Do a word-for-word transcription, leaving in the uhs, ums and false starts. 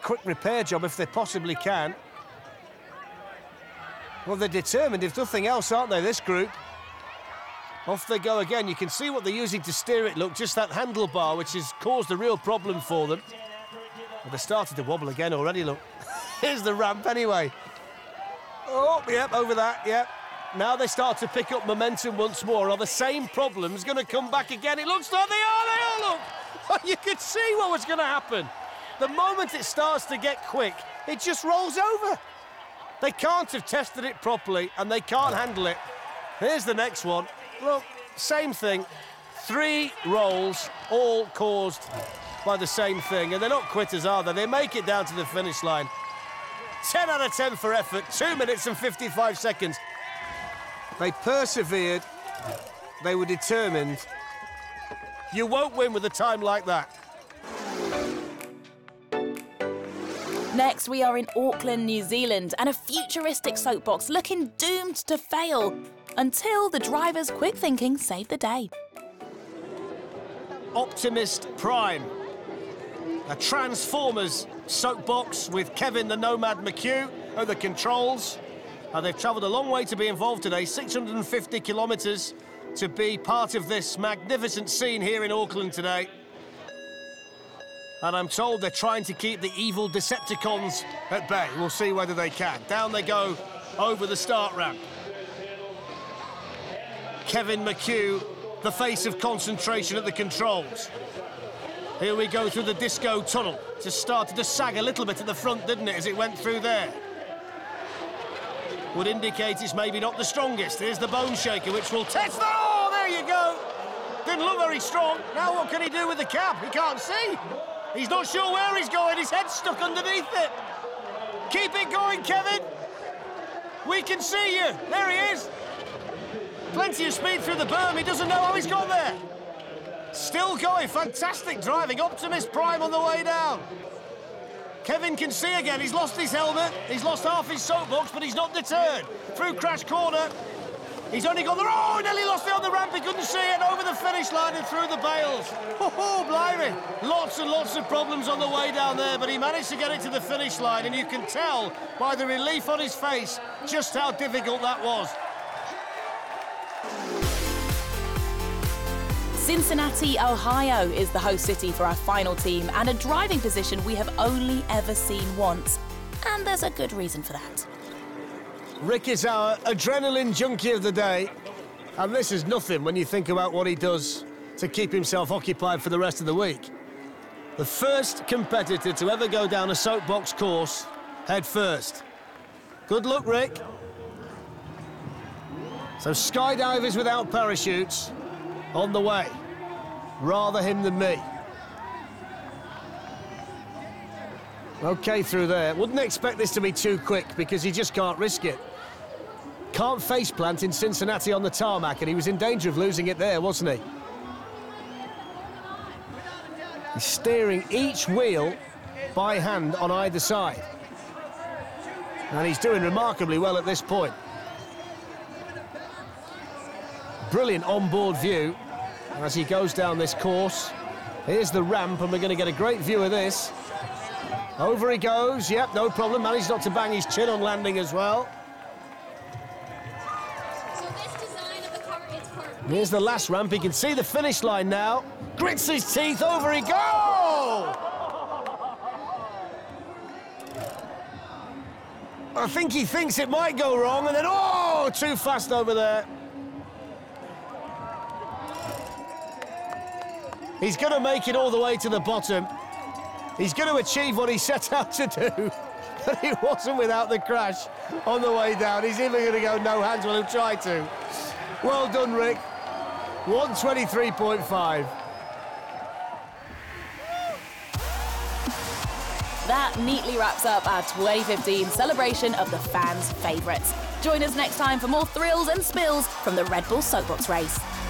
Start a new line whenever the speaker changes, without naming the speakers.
quick repair job if they possibly can. Well, they're determined, if nothing else, aren't they, this group? Off they go again. You can see what they're using to steer it, look, just that handlebar, which has caused a real problem for them. Well, they started to wobble again already, look. Here's the ramp anyway. Oh, yep, over that, yep. Now they start to pick up momentum once more. Are the same problems going to come back again? It looks like they are, they are, look. You could see what was going to happen. The moment it starts to get quick, it just rolls over. They can't have tested it properly, and they can't handle it. Here's the next one. Look, same thing. Three rolls, all caused by the same thing. And they're not quitters, are they? They make it down to the finish line. ten out of ten for effort, two minutes and fifty-five seconds. They persevered. They were determined. You won't win with a time like that.
Next, we are in Auckland, New Zealand, and a futuristic soapbox looking doomed to fail until the driver's quick thinking saved the day.
Optimist Prime. A Transformers soapbox with Kevin the Nomad McHugh at the controls. Uh, they've travelled a long way to be involved today, six hundred fifty kilometres to be part of this magnificent scene here in Auckland today. And I'm told they're trying to keep the evil Decepticons at bay. We'll see whether they can. Down they go over the start ramp. Kevin McHugh, the face of concentration at the controls. Here we go through the disco tunnel. Just started to sag a little bit at the front, didn't it, as it went through there? Would indicate it's maybe not the strongest. Here's the bone shaker, which will test that. Oh, there you go. Didn't look very strong. Now what can he do with the cab? He can't see. He's not sure where he's going. His head's stuck underneath it. Keep it going, Kevin. We can see you. There he is. Plenty of speed through the berm. He doesn't know how he's got there. Still going. Fantastic driving. Optimus Prime on the way down. Kevin can see again. He's lost his helmet. He's lost half his soapbox, but he's not deterred. Through crash corner. He's only got the... Oh, nearly lost it on the ramp. He couldn't see it. Over the finish line and through the bales. Oh, blimey. Lots and lots of problems on the way down there, but he managed to get it to the finish line, and you can tell by the relief on his face just how difficult that was.
Cincinnati, Ohio is the host city for our final team, and a driving position we have only ever seen once. And there's a good reason for that.
Rick is our adrenaline junkie of the day, and this is nothing when you think about what he does to keep himself occupied for the rest of the week. The first competitor to ever go down a soapbox course head first. Good luck, Rick. So skydivers without parachutes on the way. Rather him than me. OK through there. Wouldn't expect this to be too quick because he just can't risk it. Can't face plant in Cincinnati on the tarmac, and he was in danger of losing it there, wasn't he? He's steering each wheel by hand on either side. And he's doing remarkably well at this point. Brilliant onboard view as he goes down this course. Here's the ramp, and we're going to get a great view of this. Over he goes, yep, no problem. Managed not to bang his chin on landing as well.
So this design of the car is perfect.
Here's the last ramp. He can see the finish line now. Grits his teeth, over he goes! I think he thinks it might go wrong, and then, oh, too fast over there. He's going to make it all the way to the bottom. He's going to achieve what he set out to do, but he wasn't without the crash on the way down. He's even going to go no hands, well, he'll try to. Well done, Rick. one twenty-three point five.
That neatly wraps up our twenty fifteen celebration of the fans' favourites. Join us next time for more thrills and spills from the Red Bull Soapbox race.